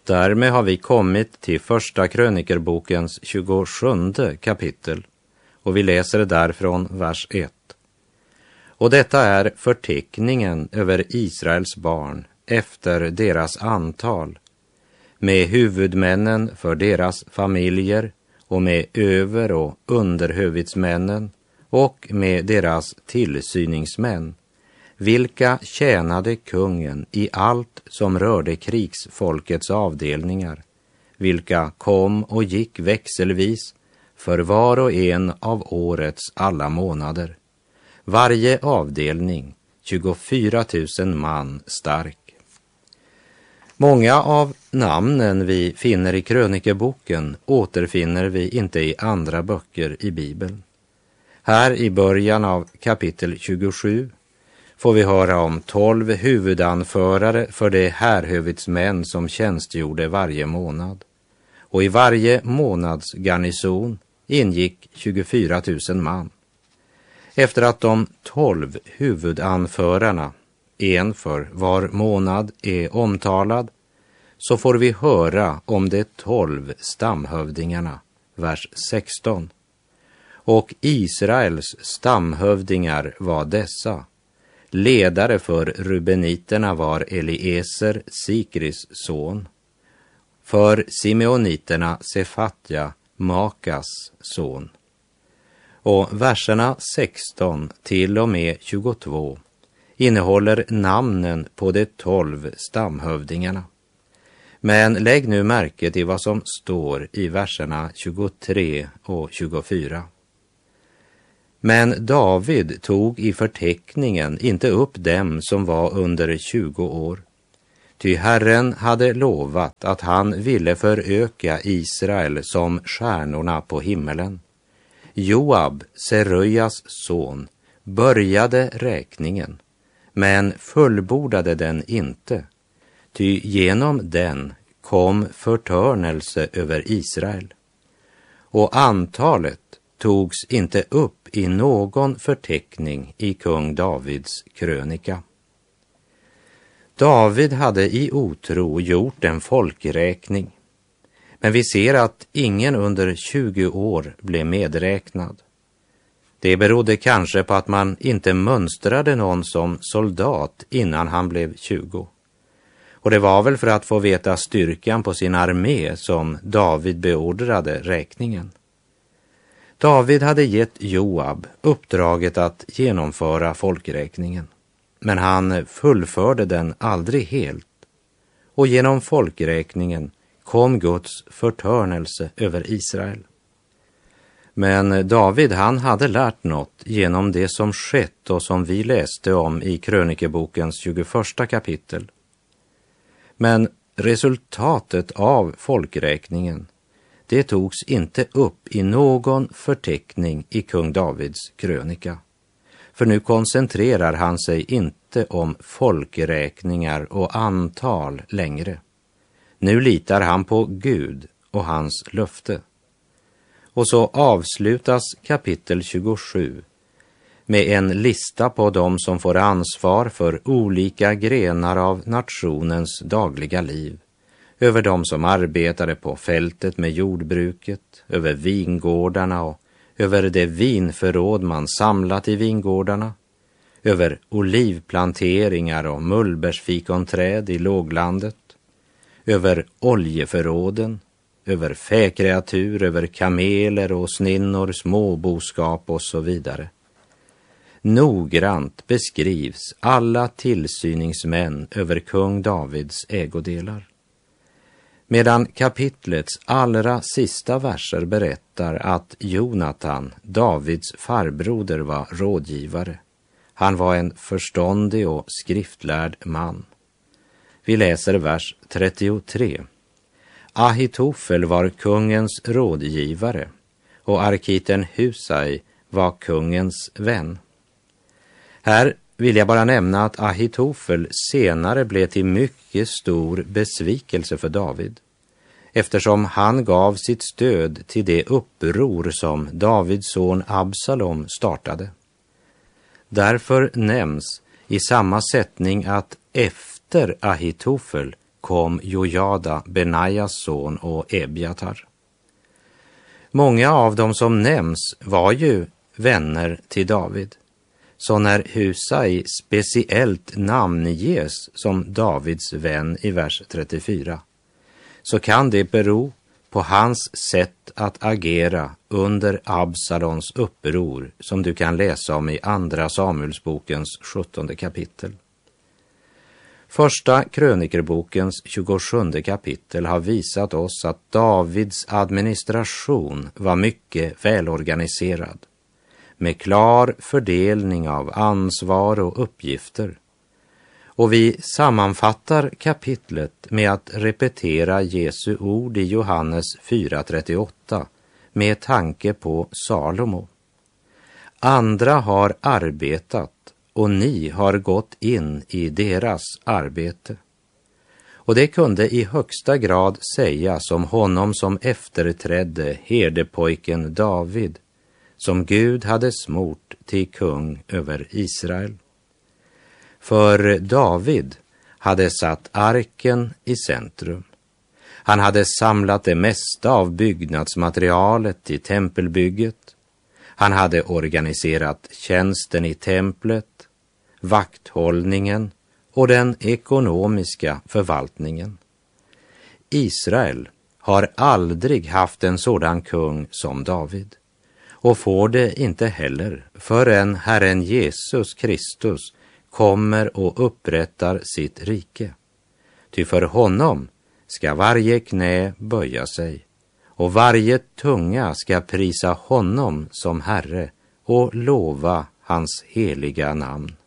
Därmed har vi kommit till första krönikerbokens 27 kapitel och vi läser därifrån vers 1. Och detta är förteckningen över Israels barn efter deras antal, med huvudmännen för deras familjer och med över- och underhövitsmännen och med deras tillsyningsmän, vilka tjänade kungen i allt som rörde krigsfolkets avdelningar, vilka kom och gick växelvis för var och en av årets alla månader. Varje avdelning 24 000 man stark. Många av namnen vi finner i krönikeboken återfinner vi inte i andra böcker i Bibeln. Här i början av kapitel 27 får vi höra om 12 huvudanförare för de härhövitsmän som tjänstgjorde varje månad. Och i varje månads garnison ingick 24 000 man. Efter att de 12 huvudanförarna, en för var månad, är omtalad, så får vi höra om de 12 stamhövdingarna, vers 16. Och Israels stamhövdingar var dessa. Ledare för rubeniterna var Eliezer, Sikris son. För simeoniterna Sefatja, Makas son. Och verserna 16 till och med 22 innehåller namnen på de 12 stamhövdingarna. Men lägg nu märke till vad som står i verserna 23 och 24. Men David tog i förteckningen inte upp dem som var under 20 år. Ty Herren hade lovat att han ville föröka Israel som stjärnorna på himmelen. Joab, Seröjas son, började räkningen, men fullbordade den inte. Ty genom den kom förtörnelse över Israel. Och antalet togs inte upp i någon förteckning i kung Davids krönika. David hade i otro gjort en folkräkning, men vi ser att ingen under 20 år blev medräknad. Det berodde kanske på att man inte mönstrade någon som soldat innan han blev 20. Och det var väl för att få veta styrkan på sin armé som David beordrade räkningen. David hade gett Joab uppdraget att genomföra folkräkningen, men han fullförde den aldrig helt. Och genom folkräkningen kom Guds förtörnelse över Israel. Men David, han hade lärt något genom det som skett och som vi läste om i krönikebokens 21 kapitel. Men resultatet av folkräkningen, det togs inte upp i någon förteckning i kung Davids krönika. För nu koncentrerar han sig inte om folkräkningar och antal längre. Nu litar han på Gud och hans löfte. Och så avslutas kapitel 27 med en lista på dem som får ansvar för olika grenar av nationens dagliga liv. Över dem som arbetade på fältet med jordbruket, över vingårdarna och över det vinförråd man samlat i vingårdarna, över olivplanteringar och mullbärsfikonträd i låglandet, över oljeförråden, över fäkreatur, över kameler och sninnor, småboskap och så vidare. Noggrant beskrivs alla tillsyningsmän över kung Davids ägodelar. Medan kapitlets allra sista verser berättar att Jonatan, Davids farbroder, var rådgivare. Han var en förståndig och skriftlärd man. Vi läser vers 33. Ahitofel var kungens rådgivare och arkiten Husai var kungens vän. Här vill jag bara nämna att Ahitofel senare blev till mycket stor besvikelse för David, eftersom han gav sitt stöd till det uppror som Davids son Absalom startade. Därför nämns i samma sättning att efter Ahitofel kom Jojada, Benajas son, och Ebjatar. Många av dem som nämns var ju vänner till David. Så när Husai speciellt namnges som Davids vän i vers 34, så kan det bero på hans sätt att agera under Absalons uppror, som du kan läsa om i andra Samuelsbokens 17:e kapitel. Första krönikerbokens 27:e kapitel har visat oss att Davids administration var mycket välorganiserad, med klar fördelning av ansvar och uppgifter. Och vi sammanfattar kapitlet med att repetera Jesu ord i Johannes 4:38 med tanke på Salomo. Andra har arbetat och ni har gått in i deras arbete. Och det kunde i högsta grad sägas om honom som efterträdde herdepojken David, som Gud hade smort till kung över Israel. För David hade satt arken i centrum. Han hade samlat det mesta av byggnadsmaterialet till tempelbygget. Han hade organiserat tjänsten i templet, vakthållningen och den ekonomiska förvaltningen. Israel har aldrig haft en sådan kung som David, och får det inte heller förrän Herren Jesus Kristus kommer och upprättar sitt rike. Ty för honom ska varje knä böja sig, och varje tunga ska prisa honom som Herre och lova hans heliga namn.